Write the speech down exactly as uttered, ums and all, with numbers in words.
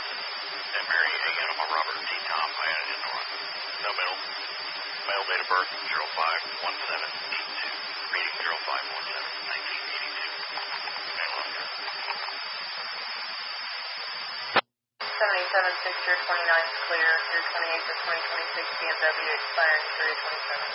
At Mary A. Animal Robert T. Tom, I added in North. No middle. Male date of birth zero five one seven eight two. Reading zero five one seven nineteen eighty-two. Male owner. seventy-seven six zero twenty-nine is clear through twenty-eighth of twenty twenty-six B M W expiring three twenty-seven.